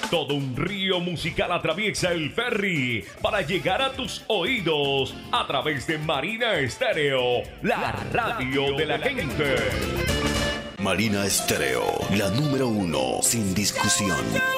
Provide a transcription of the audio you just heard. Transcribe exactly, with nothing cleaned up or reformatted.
Todo un río musical atraviesa el ferry para llegar a tus oídos a través de Marina Estéreo, la radio de la gente. Marina Estéreo, la número uno, sin discusión.